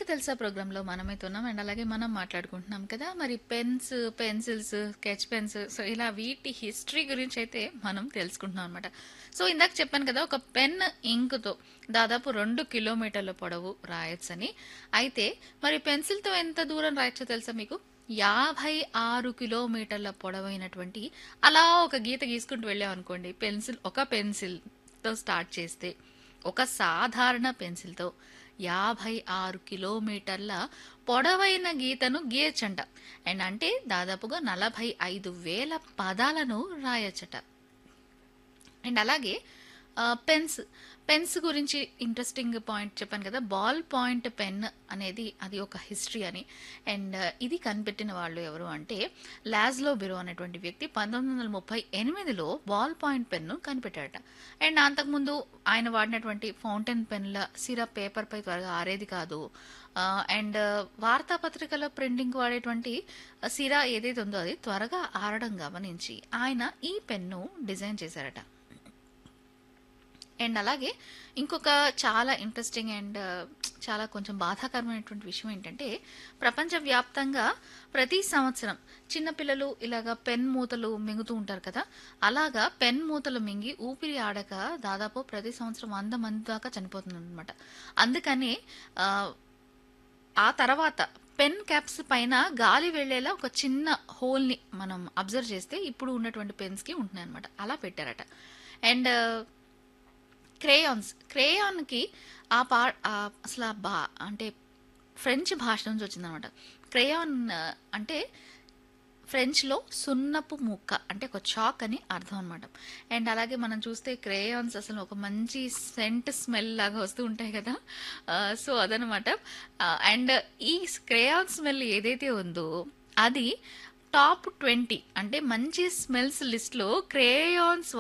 తెలుసా ప్రోగ్రాంలో మనమైతే ఉన్నాం అండ్ అలాగే మనం మాట్లాడుకుంటున్నాం కదా మరి pens pencils sketch pens so ఇలా వీటి హిస్టరీ గురించి అయితే మనం తెలుసుకుంటున్నాం అనమాట. సో ఇందాక చెప్పాను కదా ఒక పెన్ ఇంకుతో దాదాపు 2 కిలోమీటర్ల పొడవు రాయొచ్చని. అయితే మరి పెన్సిల్తో ఎంత దూరం రాయొచ్చో తెలుసా మీకు? 56 కిలోమీటర్ల పొడవైనటువంటి అలా ఒక గీత గీసుకుంటూ వెళ్ళాం అనుకోండి. పెన్సిల్తో స్టార్ట్ చేస్తే ఒక సాధారణ పెన్సిల్తో 56 కిలోమీటర్ల పొడవైన గీతను గీయచ్చంట. అండ్ అంటే దాదాపుగా 45,000 పదాలను రాయచ్చట. అండ్ అలాగే పెన్స్ పెన్స్ గురించి ఇంట్రెస్టింగ్ పాయింట్ చెప్పాను కదా, బాల్ పాయింట్ పెన్ అనేది అది ఒక హిస్టరీ అని. అండ్ ఇది కనిపెట్టిన వాళ్ళు ఎవరు అంటే లాజ్లో బిరో అనేటువంటి వ్యక్తి 1938లో బాల్ పాయింట్ పెన్ను కనిపెట్టాడట. అండ్ అంతకుముందు ఆయన వాడినటువంటి ఫౌంటైన్ పెన్ల సిరప్ పేపర్పై త్వరగా ఆరేది కాదు. అండ్ వార్తాపత్రికల ప్రింటింగ్ వాడేటువంటి సిరా ఏదైతే ఉందో అది త్వరగా ఆరడం గమనించి ఆయన ఈ పెన్ను డిజైన్ చేశారట. అండ్ అలాగే ఇంకొక చాలా ఇంట్రెస్టింగ్ అండ్ చాలా కొంచెం బాధాకరమైనటువంటి విషయం ఏంటంటే ప్రపంచవ్యాప్తంగా ప్రతి సంవత్సరం చిన్నపిల్లలు ఇలాగా పెన్ మూతలు మింగుతూ ఉంటారు కదా, అలాగా పెన్ మూతలు మింగి ఊపిరి ఆడక దాదాపు ప్రతి సంవత్సరం 100 మంది దాకా చనిపోతుంది అనమాట. అందుకని ఆ, ఆ తర్వాత పెన్ క్యాప్స్ పైన గాలి వెళ్ళేలా ఒక చిన్న హోల్ని మనం అబ్జర్వ్ చేస్తే ఇప్పుడు ఉన్నటువంటి పెన్స్కి ఉంటున్నాయి అనమాట. అలా పెట్టారట. అండ్ క్రేయాన్కి ఆ పా అసలు అంటే ఫ్రెంచ్ భాష నుంచి వచ్చిందనమాట. క్రేయాన్ అంటే ఫ్రెంచ్లో సున్నపు ముక్క అంటే ఒక చాక్ అని అర్థం అనమాట. అండ్ అలాగే మనం చూస్తే క్రేయాన్స్ అసలు ఒక మంచి సెంట్ స్మెల్ లాగా వస్తూ ఉంటాయి కదా. సో అదనమాట. అండ్ ఈ క్రేయాన్ స్మెల్ ఏదైతే ఉందో అది టాప్ 20 అంటే మంచి స్మెల్స్ లిస్ట్లో క్రేయాన్స్